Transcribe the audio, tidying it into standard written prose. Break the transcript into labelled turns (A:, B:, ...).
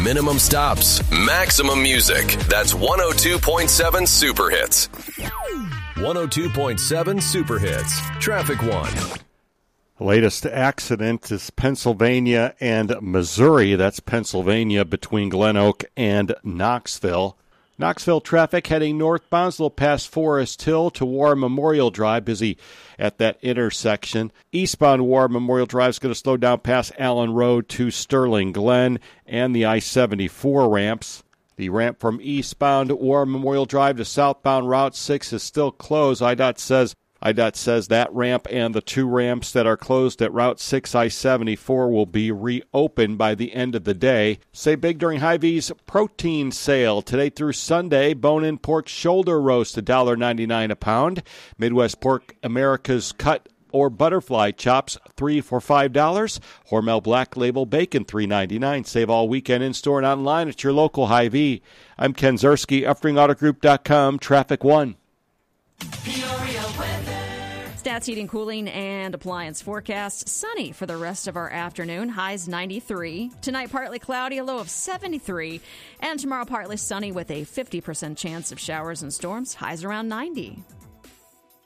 A: Minimum stops, maximum music. That's 102.7 Super Hits. 102.7 Super Hits. Traffic One.
B: Latest accident is Pennsylvania and Missouri. That's Pennsylvania between Glen Oak and Knoxville. Knoxville traffic heading northbound, a little past Forest Hill to War Memorial Drive. Busy at that intersection. Eastbound War Memorial Drive is going to slow down past Allen Road to Sterling Glen and the I-74 ramps. The ramp from eastbound War Memorial Drive to southbound Route 6 is still closed. IDOT says that ramp and the two ramps that are closed at Route 6 I-74 will be reopened by the end of the day. Say big during Hy-Vee's protein sale. Today through Sunday, bone-in pork shoulder roast, $1.99 a pound. Midwest Pork America's Cut or butterfly chops, 3 for $5. Hormel Black Label Bacon, $3.99. Save all weekend in-store and online at your local Hy-Vee. I'm Ken Zerski, EffringAutoGroup.com, Traffic One.
C: Stats, heating, cooling, and appliance forecast. Sunny for the rest of our afternoon. Highs 93. Tonight, partly cloudy, a low of 73. And tomorrow, partly sunny with a 50% chance of showers and storms. Highs around 90.